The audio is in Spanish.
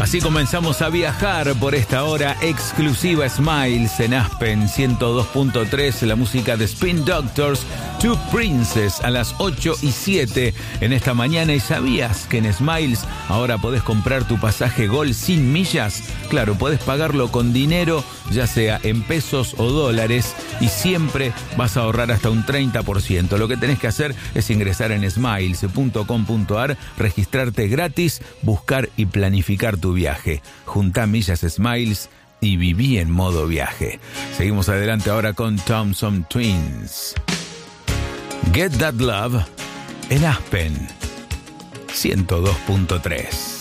Así comenzamos a viajar por esta hora exclusiva Smiles en Aspen 102.3, la música de Spin Doctors, Two Princes a las 8:07 en esta mañana. ¿Y sabías que en Smiles ahora podés comprar tu pasaje Gol sin millas? Claro, podés pagarlo con dinero, ya sea en pesos o dólares, y siempre vas a ahorrar hasta un 30%. Lo que tenés que hacer es ingresar en smiles.com.ar, registrarte gratis, buscar y planificar tu viaje. Juntá millas Smiles y viví en modo viaje. Seguimos adelante ahora con Thompson Twins. Get That Love en Aspen 102.3.